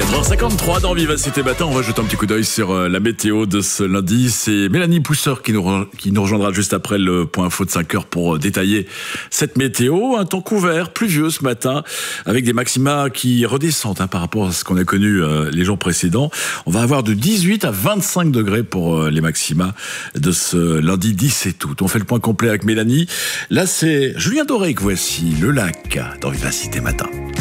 4h53 dans Vivacité Matin, on va jeter un petit coup d'œil sur la météo de ce lundi. C'est Mélanie Pousseur qui nous rejoindra juste après le point info de 5h pour détailler cette météo. Un temps couvert, pluvieux ce matin, avec des maxima qui redescendent par rapport à ce qu'on a connu les jours précédents. On va avoir de 18 à 25 degrés pour les maxima de ce lundi 17 août. On fait le point complet avec Mélanie. Là, c'est Julien Doré que voici, Le Lac, dans Vivacité Matin.